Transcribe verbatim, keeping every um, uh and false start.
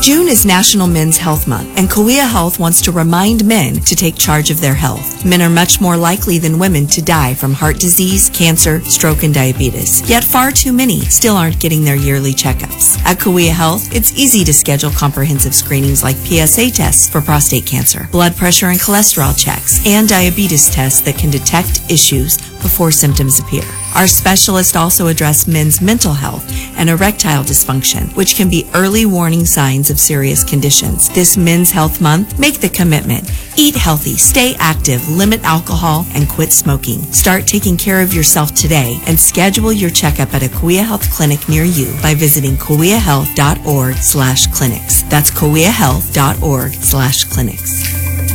June is National Men's Health Month, and Kauai Health wants to remind men to take charge of their health. Men are much more likely than women to die from heart disease, cancer, stroke, and diabetes. Yet far too many still aren't getting their yearly checkups. At Kauai Health, it's easy to schedule comprehensive screenings like P S A tests for prostate cancer, blood pressure and cholesterol checks, and diabetes tests that can detect issues before symptoms appear. Our specialists also address men's mental health and erectile dysfunction, which can be early warning signs of serious conditions. This Men's Health Month, make the commitment. Eat healthy, stay active, limit alcohol, and quit smoking. Start taking care of yourself today and schedule your checkup at a Kauai Health clinic near you by visiting kauai health dot org slash clinics. That's kauai health dot org slash clinics.